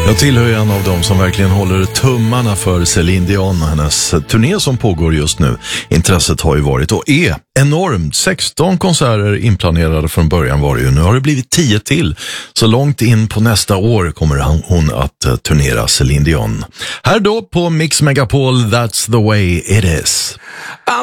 Jag tillhör en av dem som verkligen håller tummarna för Céline Dion och hennes turné som pågår just nu. Intresset har ju varit och är enormt. 16 konserter inplanerade från början var det ju. Nu har det blivit 10 till. Så långt in på nästa år kommer hon att turnera Céline Dion. Här då på Mix Megapol, That's the way it is.